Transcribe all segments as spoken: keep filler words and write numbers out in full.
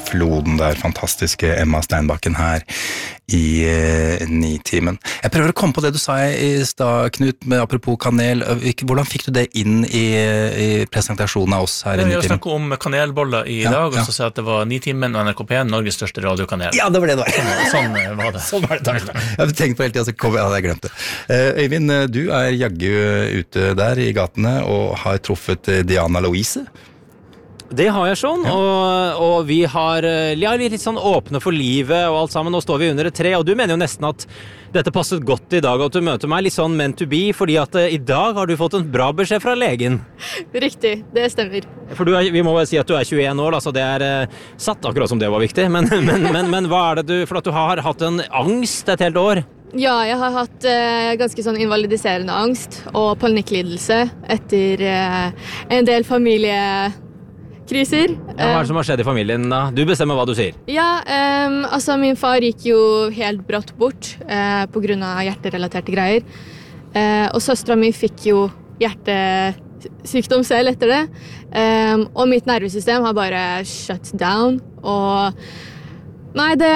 floden der, fantastiske Emma Steinbakken her i eh, Nitimen. Jeg prøver å komme på det du sa i stad, Knut, med apropos kanel. Hvordan fikk du det inn i, i presentasjonen av oss her i Nitimen? Jeg snakket om kanelboller i ja, dag, og så sa jeg at det var Nitimen og N R K P, Norges største radiokanel. Ja, det var det det var. Sånn, sånn var det. Sånn var det, takk. Jeg hadde tenkt på hele tiden, så kom jeg, hadde jeg glemt det. Uh, Øyvind, du er jaggu ute der i gatene og har truffet Diana Louise. Det har jeg sånn, ja. og, og vi har ja, litt sånn åpne for livet og alt sammen. Nå står vi under et tre, og du mener jo nesten at dette passet godt i dag, at du møter meg litt sånn meant to be, fordi at uh, i dag har du fått en bra beskjed fra legen. Riktig, det stemmer. For du er, vi må vel si at du er tjueen år, da, så det er uh, satt akkurat som det var viktig. Men, men, men, men hva er det du, for at du har hatt en angst et helt år? Ja, jeg har hatt uh, ganske sånn invalidiserende angst og panikklidelse etter uh, en del familiekriser. Ja, hva er det som har skjedd i familien da? Du bestemmer hva du sier. Ja, um, altså min far gikk jo helt brått bort uh, på grunn av hjerterelaterte greier. Uh, og søstera mi fikk jo hjertesykdom selv etter det. Um, og mitt nervesystem har bare shut down, og nei, det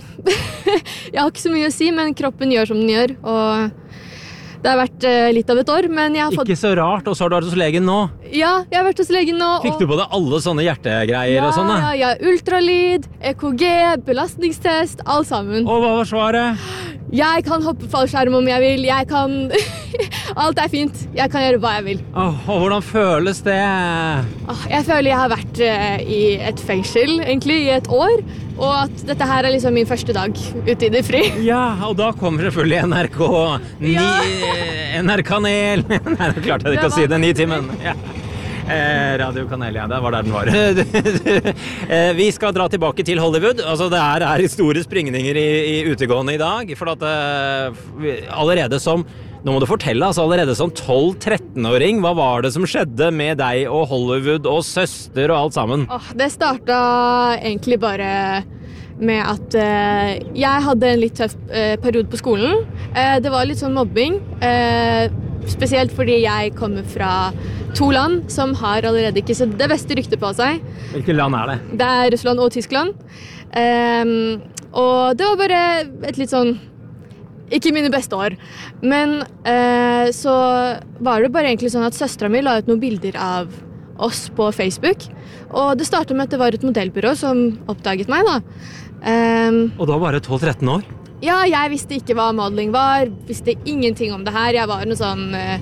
jeg har ikke så mye å si, men kroppen gjør som den gjør, og det har vært uh, litt av et år, men jeg har fått... Ikke så rart, og så har du vært hos legen nå? Ja, jeg har vært hos legen nå. Fikk du på deg alle sånne hjertegreier ja, og sånne? Ja, ja, ultralyd, E K G, belastningstest, alt sammen. Og hva var svaret? Jeg kan hoppe fallskjerm om jeg vil, jeg kan... alt er fint, jeg kan gjøre hva jeg vil. Åh, og hvordan føles det? Åh, jeg føler jeg har vært uh, i et fengsel, egentlig, i et år, og at dette her er liksom min første dag ute i det fri. Ja, og da kommer selvfølgelig N R K, ni, ja. N R Kanel. Nei, det klarte jeg ikke å si det, Nitimen. Ja. Eh, radiokanel, ja, det var der den var. eh, vi skal dra tilbake til Hollywood. Altså, det er, er store springninger i, i utegående i dag, for at eh, allerede som nå må du fortelle, altså allerede som tolv-trettenåring, hva var det som skjedde med deg og Hollywood og søster og alt sammen? Åh, det startet egentlig bare med at uh, jeg hadde en litt tøff uh, periode på skolen. Uh, det var litt sånn mobbing, uh, spesielt fordi jeg kommer fra to land som har allerede ikke så det beste ryktet på seg. Hvilke land er det? Det er Russland og Tyskland. Um, og det var bare et litt sånn ikke mine beste år, men eh, så var det bare egentlig sånn at søstera mi la ut noen bilder av oss på Facebook, og det startet med at det var et modellbyrå som oppdaget meg da. Um, og da var det tolv-tretten år? Ja, jeg visste ikke hva modeling var, visste ingenting om det her, jeg var noe sånn eh,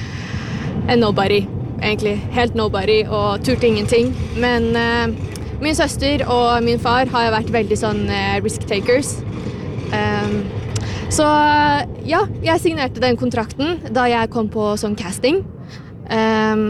en nobody, egentlig, helt nobody, og turte ingenting, men eh, min søster og min far har vært veldig sånn eh, risk takers. Um, Så ja, jeg signerte den kontrakten da jeg kom på sånn casting. Um,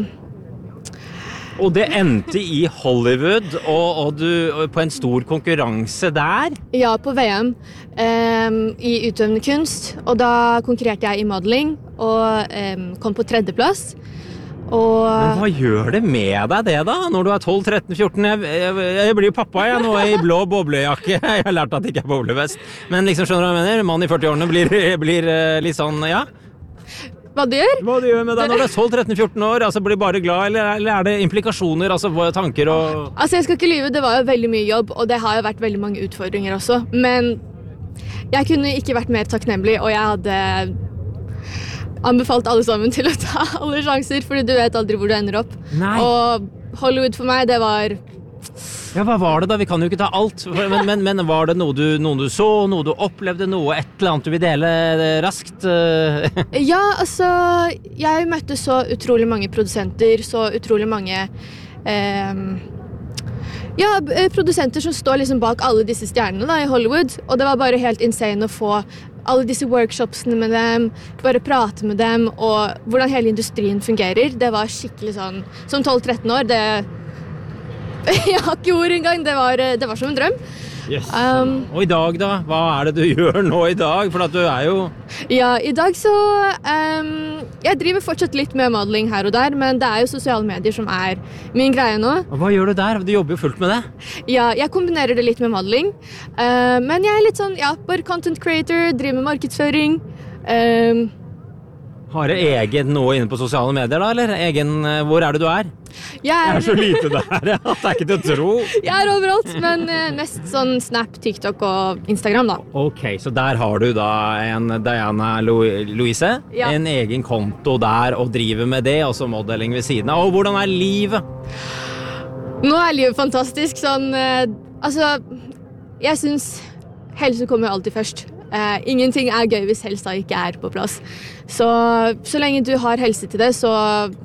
og det endte i Hollywood, og, og du på en stor konkurranse der? Ja, på V M um, i utøvende kunst, og da konkurrerte jeg i modeling og um, kom på tredjeplass. Og... Men hva gjør det med deg det da, når du er tolv, tretten, fjorten? Jeg, jeg, jeg blir jo pappa jeg nå i blå boblejakke. Jeg har lært at det ikke er boblevest. Men liksom, skjønner du hva jeg mener? Mann i førti-årene blir, blir litt sånn, ja? Hva du gjør? Hva du gjør med deg når du er tolv, tretten, fjorten år? Altså, blir bare glad, eller, eller er det implikasjoner, altså tanker og... Altså, jeg skal ikke lyve, det var jo veldig mye jobb, og det har jo vært veldig mange utfordringer også. Men jeg kunne ikke vært mer takknemlig, og jeg hadde... anbefalt alle sammen til å ta alle sjanser, fordi du vet aldri hvor du ender opp. Nei. Og Hollywood for meg, det var... Ja, hva var det da? Vi kan jo ikke ta alt. Men, men, men var det noe du, noen du så, noe du opplevde, noe et eller annet du vil dele raskt? Ja, altså, jeg møtte så utrolig mange produsenter, så utrolig mange... Eh, ja, produsenter som står liksom bak alle disse stjernene da, i Hollywood, og det var bare helt insane å få alle disse workshopsene med dem, bare prate med dem, og hvordan hele industrien fungerer. Det var skikkelig sånn, som tolv-tretten år, det... Jeg har ikke ord engang, det var, det var som en drøm. Yes. Um, og i dag da, hva er det du gjør nå i dag? For at du er jo... Ja, i dag så... Um, jeg driver fortsatt litt med modeling her og der, men det er jo sosiale medier som er min greie nå. Og hva gjør du der? Du jobber jo fullt med det. Ja, jeg kombinerer det litt med modeling. Uh, men jeg er litt sånn, ja, bare content creator, driver med markedsføring. Um, Har du egen noe inne på sosiale medier da, eller? Egen, hvor er det du er? Jeg er, Det er så lite der, at det er ikke til å tro. jeg er overalt, men eh, mest sånn Snap, TikTok og Instagram da. Ok, så der har du da en Diana Lo- Louise, Ja. en egen konto der og driver med det, og så modeling ved siden av. Og hvordan er livet? Nå er livet fantastisk, sånn, eh, altså, jeg synes helse kommer alltid først. Eh, ingenting er gøy hvis helsa ikke er på plass. Så, så lenge du har helse til det, så...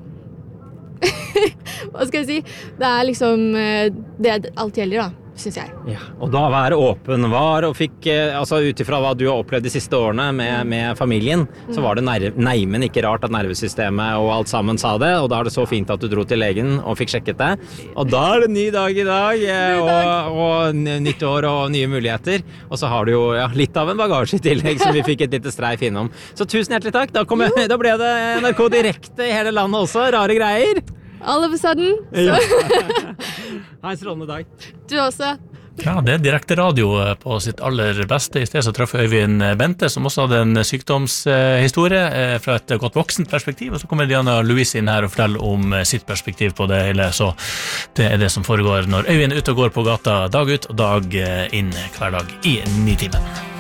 Hva skal jeg si? Det er liksom eh, det alt gjelder da, synes jeg. Ja, og da være åpen var, og fikk, eh, altså utifra hva du har opplevd de siste årene med, med familien, så var det nerv, neimen ikke rart at nervesystemet og alt sammen sa det, og da er det så fint at du dro til legen og fikk sjekket det. Og da er det ny dag i dag, eh, og, og n- nytt år og nye muligheter. Og så har du jo ja, litt av en bagasje i tillegg, som vi fikk et lite streif innom. Så tusen hjertelig takk. Da, kom jeg, da ble det N R K direkte i hele landet også, rare greier. All of a sudden, så Ja. Ha en strålende dag. du også. Ja, det er direkte radio på sitt aller beste. I sted så traff Øyvind Bente, som også hadde en sykdomshistorie eh, fra et godt voksent perspektiv, og så kommer Diana Louise inn her og forteller om eh, sitt perspektiv på det hele, så det er det som foregår når Øyvind er ute og går på gata dag ut og dag eh, inn hver dag i Nitimen.